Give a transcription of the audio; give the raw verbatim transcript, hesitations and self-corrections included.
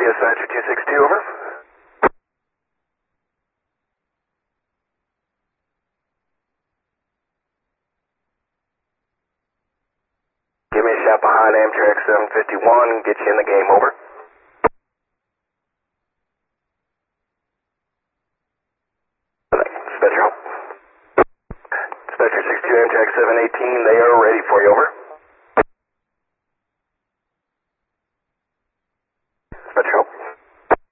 Dispatcher two six two, over. Give me a shot behind Amtrak seven fifty-one, get you in the game, over. Dispatcher. Dispatcher six two Amtrak seven eighteen, they are ready for you, over.